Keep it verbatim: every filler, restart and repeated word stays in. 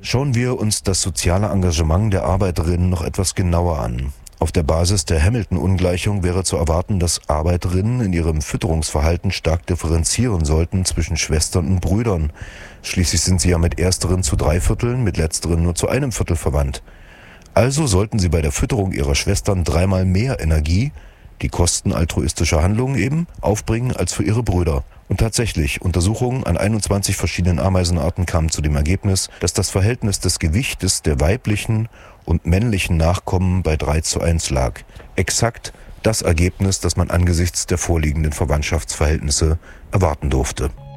Schauen wir uns das soziale Engagement der Arbeiterinnen noch etwas genauer an. Auf der Basis der Hamilton-Ungleichung wäre zu erwarten, dass Arbeiterinnen in ihrem Fütterungsverhalten stark differenzieren sollten zwischen Schwestern und Brüdern. Schließlich sind sie ja mit ersteren zu drei Vierteln, mit letzteren nur zu einem Viertel verwandt. Also sollten sie bei der Fütterung ihrer Schwestern dreimal mehr Energie, die Kosten altruistischer Handlungen eben, aufbringen als für ihre Brüder. Und tatsächlich, Untersuchungen an einundzwanzig verschiedenen Ameisenarten kamen zu dem Ergebnis, dass das Verhältnis des Gewichtes der weiblichen und männlichen Nachkommen bei drei zu eins lag. Exakt das Ergebnis, das man angesichts der vorliegenden Verwandtschaftsverhältnisse erwarten durfte.